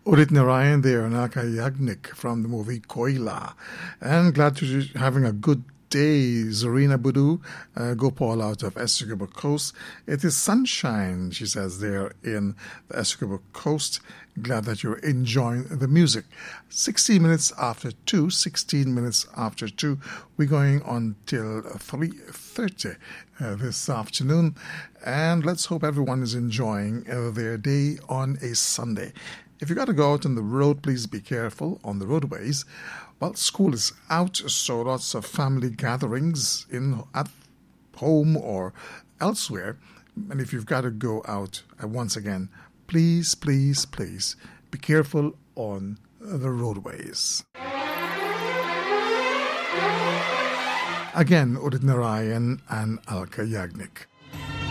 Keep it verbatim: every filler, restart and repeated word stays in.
Udit Narayan there and Alka Yagnik from the movie Koila. And glad to be having a good day. Zarina Budu, uh, Gopal out of Essequibo Coast. It is sunshine, she says, there in the Essequibo Coast. Glad that you're enjoying the music. sixteen minutes after two, sixteen minutes after two. We're going on till three thirty uh, this afternoon. And let's hope everyone is enjoying uh, their day on a Sunday. If you got to go out on the road, please be careful on the roadways. Well, school is out, so lots of family gatherings in at home or elsewhere. And if you've got to go out, uh, once again, please, please, please be careful on the roadways. Again, Udit Narayan and Alka Yagnik.